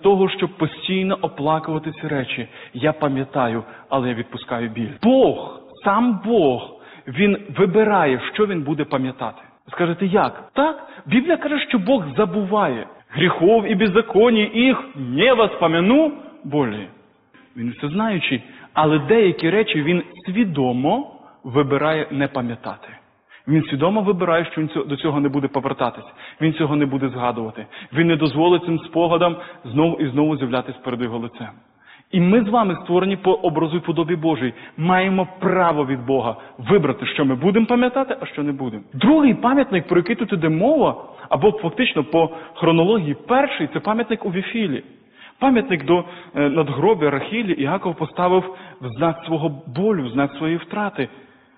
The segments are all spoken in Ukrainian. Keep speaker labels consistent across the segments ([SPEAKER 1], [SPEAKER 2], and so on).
[SPEAKER 1] того, щоб постійно оплакувати ці речі. Я пам'ятаю, але я відпускаю біль. Бог, сам Бог, Він вибирає, що Він буде пам'ятати. Скажете, як? Так, Біблія каже, що Бог забуває. Гріхов і беззаконій їх не воспомяну болі. Він всезнаючий, але деякі речі Він свідомо вибирає не пам'ятати. Він свідомо вибирає, що він до цього не буде повертатись. Він цього не буде згадувати. Він не дозволить цим спогадам знову і знову з'являтися перед його лицем. І ми з вами, створені по образу і подобі Божій, маємо право від Бога вибрати, що ми будемо пам'ятати, а що не будемо. Другий пам'ятник, про який тут іде мова, або фактично по хронології перший, це пам'ятник у Віфілі. Пам'ятник до надгробя Рахілі Іаков поставив в знак свого болю, в знак своєї втрати.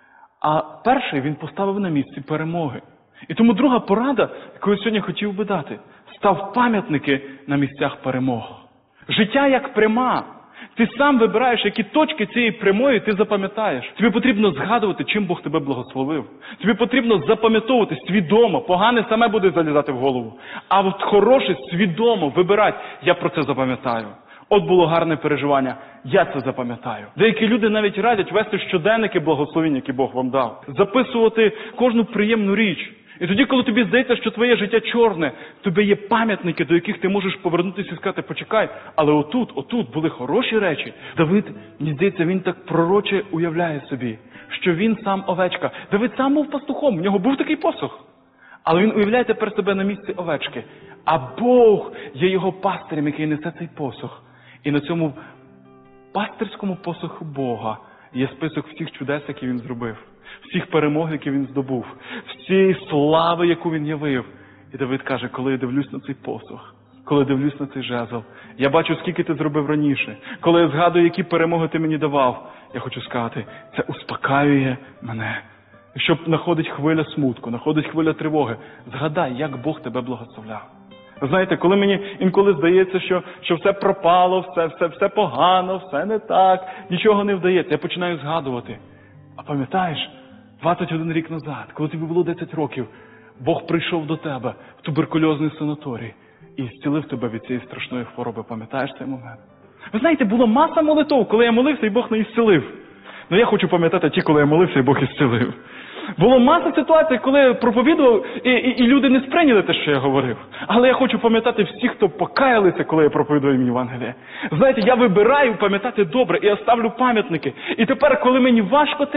[SPEAKER 1] А перший він поставив на місці перемоги. І тому друга порада, яку я сьогодні хотів би дати, став пам'ятники на місцях перемог. Життя як пряма. Ти сам вибираєш, які точки цієї прямої ти запам'ятаєш. Тобі потрібно згадувати, чим Бог тебе благословив. Тобі потрібно запам'ятовувати свідомо. Погане саме буде залізати в голову. А от хороше свідомо вибирати. Я про це запам'ятаю. От було гарне переживання. Я це запам'ятаю. Деякі люди навіть радять вести щоденники благословень, які Бог вам дав. Записувати кожну приємну річ. І тоді, коли тобі здається, що твоє життя чорне, тобі є пам'ятники, до яких ти можеш повернутися і сказати, почекай, але отут були хороші речі. Давид, мені здається, він так пророче уявляє собі, що він сам овечка. Давид сам був пастухом, в нього був такий посох. Але він уявляє тепер себе на місці овечки. А Бог є його пастирем, який несе цей посох. І на цьому пастирському посоху Бога є список всіх чудес, які він зробив. Всіх перемог, які він здобув. Всієї слави, яку він явив. І Давид каже, коли я дивлюсь на цей посох, коли я дивлюсь на цей жезл, я бачу, скільки ти зробив раніше. Коли я згадую, які перемоги ти мені давав, я хочу сказати, це успокаює мене. Якщо находить хвиля смутку, находить хвиля тривоги, згадай, як Бог тебе благословляв. Ви знаєте, коли мені інколи здається, що все пропало, все погано, все не так, нічого не вдається, я починаю згадувати. А пам'ятаєш, 21 рік назад, коли тобі було 10 років, Бог прийшов до тебе в туберкульозний санаторій і зцілив тебе від цієї страшної хвороби. Пам'ятаєш цей момент? Ви знаєте, було маса молитов, коли я молився, і Бог не ісцілив. Ну я хочу пам'ятати ті, коли я молився, і Бог ісцілив. Було маса ситуацій, коли я проповідував, і люди не сприйняли те, що я говорив. Але я хочу пам'ятати всіх, хто покаялися, коли я проповідую їм Євангеліє. Знаєте, я вибираю пам'ятати добре, і я ставлю пам'ятники. І тепер, коли мені важко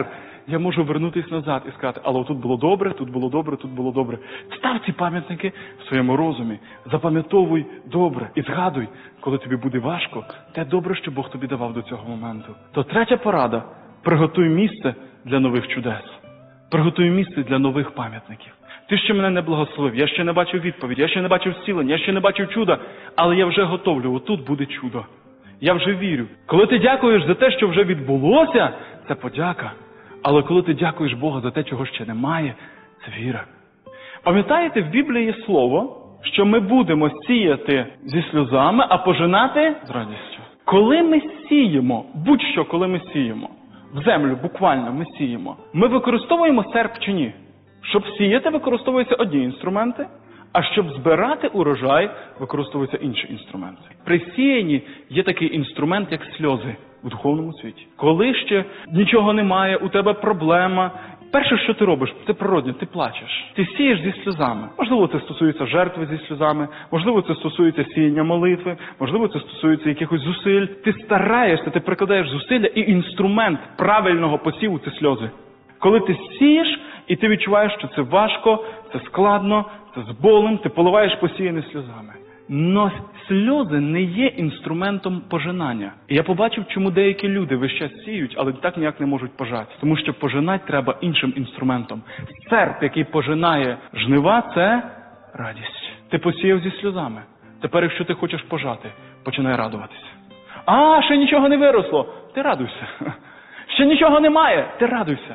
[SPEAKER 1] я можу вернутися назад і сказати, але тут було добре, тут було добре, тут було добре. Став ці пам'ятники в своєму розумі, запам'ятовуй добре і згадуй, коли тобі буде важко, те добре, що Бог тобі давав до цього моменту. То третя порада – приготуй місце для нових чудес. Приготуй місце для нових пам'ятників. Ти ще мене не благословив, я ще не бачив відповідь, я ще не бачив зцілення, я ще не бачив чуда, але я вже готовлю, отут буде чудо. Я вже вірю. Коли ти дякуєш за те, що вже відбулося, це подяка. Але коли ти дякуєш Богу за те, чого ще немає, це віра. Пам'ятаєте, в Біблії є слово, що ми будемо сіяти зі сльозами, а пожинати з радістю. Коли ми сіємо, будь-що, коли ми сіємо, в землю буквально ми сіємо, ми використовуємо серп чи ні? Щоб сіяти, використовуються одні інструменти, а щоб збирати урожай, використовуються інші інструменти. При сіянні є такий інструмент, як сльози в духовному світі. Коли ще нічого немає, у тебе проблема, перше, що ти робиш, це природне, ти плачеш. Ти сієш зі сльозами. Можливо, це стосується жертви зі сльозами, можливо, це стосується сіяння молитви, можливо, це стосується якихось зусиль. Ти стараєшся, ти прикладаєш зусилля, і інструмент правильного посіву – це сльози. Коли ти сієш, і ти відчуваєш, що це важко, це складно, це з болем, ти поливаєш посіяне сльозами. Но сльози не є інструментом пожинання. І я побачив, чому деякі люди весь час сіють, але так ніяк не можуть пожати. Тому що пожинати треба іншим інструментом. Серп, який пожинає жнива, це радість. Ти посіяв зі сльозами. Тепер, якщо ти хочеш пожати, починай радуватися. А, ще нічого не виросло. Ти радуйся. Ще нічого немає. Ти радуйся.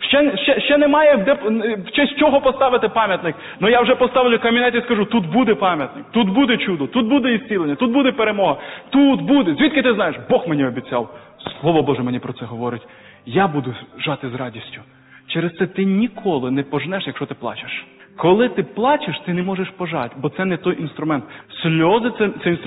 [SPEAKER 1] Ще немає в честь чого поставити пам'ятник. Но я вже поставлю камінець і скажу, тут буде пам'ятник, тут буде чудо, тут буде ісцілення, тут буде перемога, тут буде. Звідки ти знаєш? Бог мені обіцяв. Слово Боже мені про це говорить. Я буду жати з радістю. Через це ти ніколи не пожнеш, якщо ти плачеш. Коли ти плачеш, ти не можеш пожати, бо це не той інструмент. Сльози – це інструмент.